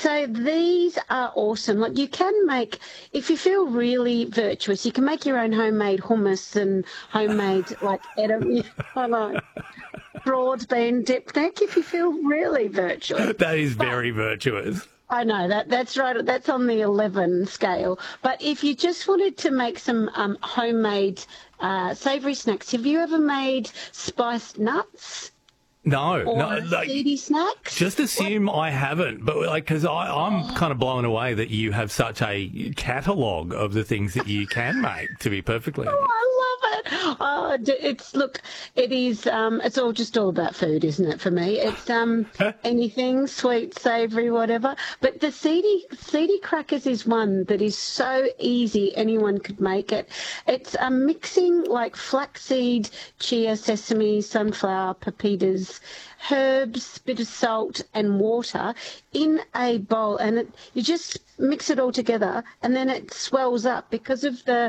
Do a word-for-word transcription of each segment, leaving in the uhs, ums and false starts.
So these are awesome. Like you can make, if you feel really virtuous, you can make your own homemade hummus and homemade like edam, I know, broad bean dipnik if you feel really virtuous. That is But very virtuous. I know that that's right. That's on the eleven scale. But if you just wanted to make some um, homemade uh, savoury snacks, have you ever made spiced nuts No, or no, like, seedy snacks? just assume I haven't, but like, because I'm kind of blown away that you have such a catalogue of the things that you can make. To be perfectly honest. Oh, I love it. Oh, d- it's look, it is. Um, it's all just all about food, isn't it? For me, it's um anything sweet, savoury, whatever. But the seedy seedy crackers is one that is so easy. Anyone could make it. It's um, mixing like flaxseed, chia, sesame, sunflower, pepitas, herbs, bit of salt and water in a bowl, and it, you just mix it all together, and then it swells up because of the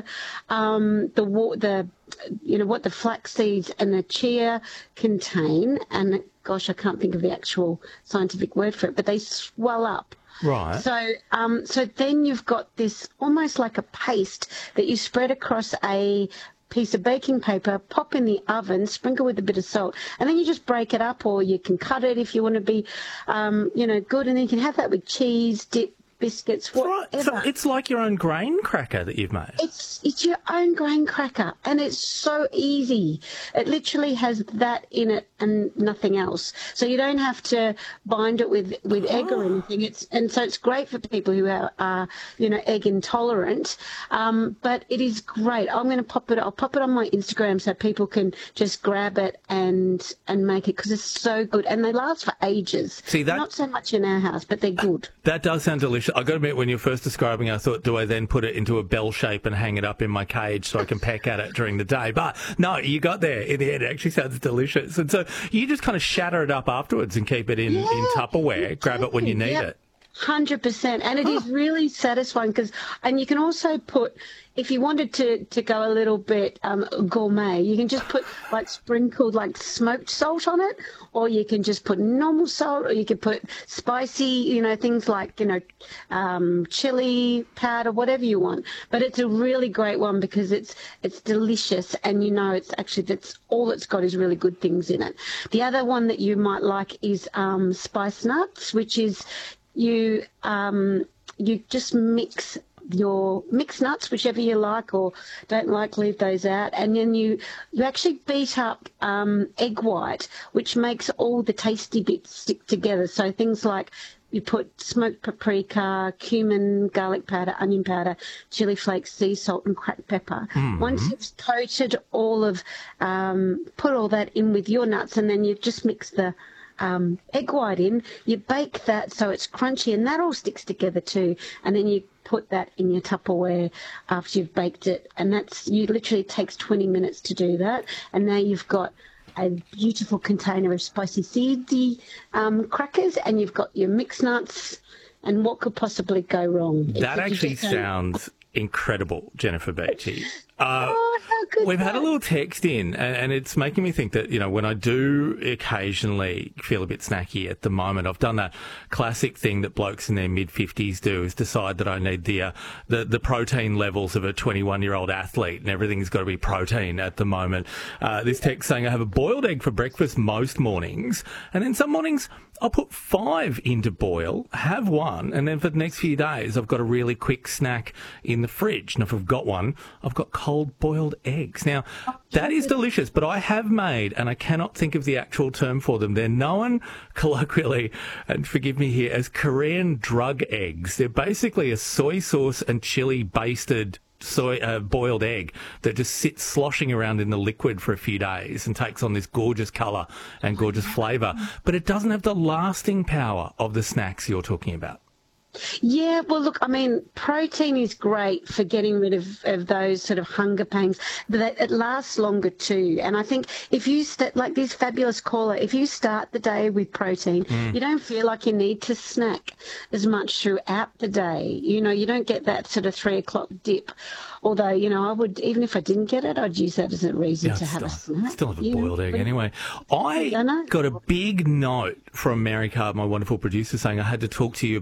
um, the wa- the you know what the flax seeds and the chia contain, and gosh, I can't think of the actual scientific word for it, but they swell up. Right. So, um, so then you've got this almost like a paste that you spread across a piece of baking paper, pop in the oven, sprinkle with a bit of salt, and then you just break it up, or you can cut it if you want to be, um, you know, good, and then you can have that with cheese, dip, biscuits, Right. whatever. So it's like your own grain cracker that you've made. It's it's your own grain cracker, and it's so easy. It literally has that in it and nothing else. So you don't have to bind it with, with egg or anything. It's and so it's great for people who are, are you know, egg intolerant. Um, but it is great. I'm going to pop it. I'll pop it on my Instagram so people can just grab it and and make it because it's so good, and they last for ages. See, that- not so much in our house, but they're good. That does sound delicious. I got to admit, when you're first describing it, I thought, do I then put it into a bell shape and hang it up in my cage so I can peck at it during the day? But no, you got there in the end. It actually sounds delicious. And so you just kind of shatter it up afterwards and keep it in, Yeah, in Tupperware, grab it when you need yep. it. Hundred percent, and it is really satisfying because, and you can also put, if you wanted to to go a little bit um, gourmet, you can just put like sprinkled like smoked salt on it, or you can just put normal salt, or you can put spicy, you know, things like you know, um, chili powder, whatever you want. But it's a really great one because it's it's delicious, and you know, it's actually that's all it's got is really good things in it. The other one that you might like is um, spice nuts, which is you um, you just mix your mixed nuts, whichever you like or don't like, leave those out, and then you you actually beat up um, egg white, which makes all the tasty bits stick together. So things like you put smoked paprika, cumin, garlic powder, onion powder, chili flakes, sea salt, and cracked pepper. Mm-hmm. Once you've coated all of, um, put all that in with your nuts, and then you just mix the Um, egg white in, you bake that so it's crunchy, and that all sticks together too, and then you put that in your Tupperware after you've baked it, and that's you literally it takes twenty minutes to do that, and now you've got a beautiful container of spicy seedy um, crackers, and you've got your mixed nuts, and what could possibly go wrong? That If you actually just don't- sounds incredible, Jennifer Beachy. Uh, Oh, how good We've had a that- little text in, and, and it's making me think that, you know, when I do occasionally feel a bit snacky at the moment, I've done that classic thing that blokes in their mid-fifties do, is decide that I need the, uh, the the protein levels of a twenty-one-year-old athlete, and everything's got to be protein at the moment. Uh, this text saying I have a boiled egg for breakfast most mornings, and then some mornings I'll put five into boil, have one, and then for the next few days I've got a really quick snack in the fridge. And if I've got one, I've got cold boiled eggs. Now, that is delicious, but I have made, and I cannot think of the actual term for them, they're known colloquially, and forgive me here, as Korean drug eggs. They're basically a soy sauce and chili basted soy uh, boiled egg that just sits sloshing around in the liquid for a few days and takes on this gorgeous colour and gorgeous flavour, but it doesn't have the lasting power of the snacks you're talking about. Yeah, well, look, I mean, protein is great for getting rid of, of those sort of hunger pangs, but it, it lasts longer too. And I think if you, st- like this fabulous caller, if you start the day with protein, mm. you don't feel like you need to snack as much throughout the day. You know, you don't get that sort of three o'clock dip. Although, you know, I would, even if I didn't get it, I'd use that as a reason yeah, to have still, a snack. Still have a you boiled know? egg anyway. I, I got a big note from Mary Carr, my wonderful producer, saying I had to talk to you